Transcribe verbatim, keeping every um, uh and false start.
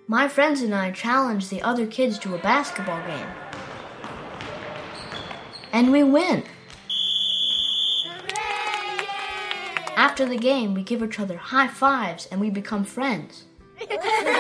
My friends and I challenge the other kids to a basketball game. And we win. After the game, we give each other high fives and we become friends.